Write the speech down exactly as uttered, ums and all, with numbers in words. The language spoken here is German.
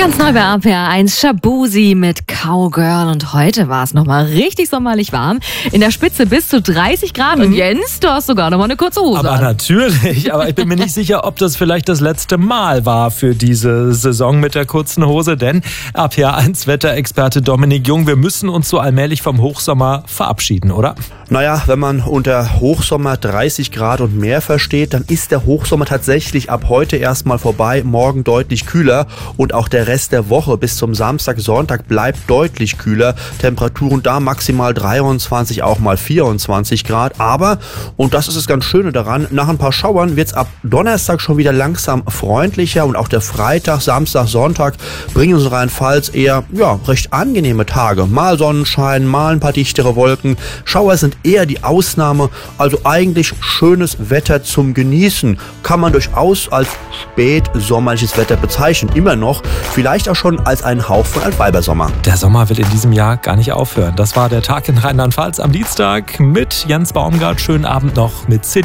Ganz neu bei A P R eins, Shaboozey mit Cowgirl. Und heute war es nochmal richtig sommerlich warm. In der Spitze bis zu dreißig Grad. Und Jens, du hast sogar nochmal eine kurze Hose Aber an. natürlich, aber ich bin mir nicht sicher, ob das vielleicht das letzte Mal war für diese Saison mit der kurzen Hose. Denn A P R eins Wetterexperte Dominik Jung, wir müssen uns so allmählich vom Hochsommer verabschieden, oder? Naja, wenn man unter Hochsommer dreißig Grad und mehr versteht, dann ist der Hochsommer tatsächlich ab heute erstmal vorbei, morgen deutlich kühler und auch der Rest der Woche bis zum Samstag, Sonntag bleibt deutlich kühler. Temperaturen da maximal dreiundzwanzig, auch mal vierundzwanzig Grad. Aber, und das ist das ganz Schöne daran, nach ein paar Schauern wird es ab Donnerstag schon wieder langsam freundlicher und auch der Freitag, Samstag, Sonntag bringen uns in Rheinland-Pfalz eher ja, recht angenehme Tage. Mal Sonnenschein, mal ein paar dichtere Wolken. Schauer sind eher die Ausnahme, also eigentlich schönes Wetter zum Genießen. Kann man durchaus als spätsommerliches Wetter bezeichnen, immer noch, vielleicht auch schon als einen Hauch von Altweibersommer. Der Sommer wird in diesem Jahr gar nicht aufhören. Das war der Tag in Rheinland-Pfalz am Dienstag mit Jens Baumgart. Schönen Abend noch mit City.